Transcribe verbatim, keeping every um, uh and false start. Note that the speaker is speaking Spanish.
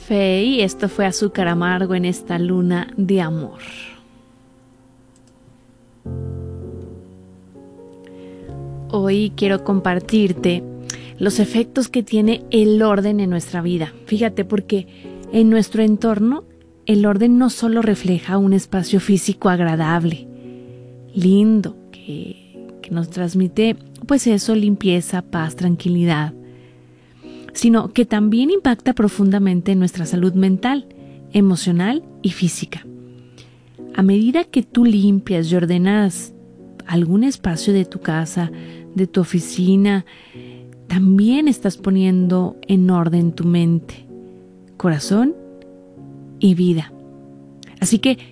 Fe y esto fue Azúcar Amargo en esta luna de amor. Hoy quiero compartirte los efectos que tiene el orden en nuestra vida. Fíjate, porque en nuestro entorno el orden no solo refleja un espacio físico agradable, lindo, que, que nos transmite, pues eso, limpieza, paz, tranquilidad, sino que también impacta profundamente en nuestra salud mental, emocional y física. A medida que tú limpias y ordenas algún espacio de tu casa, de tu oficina, también estás poniendo en orden tu mente, corazón y vida. Así que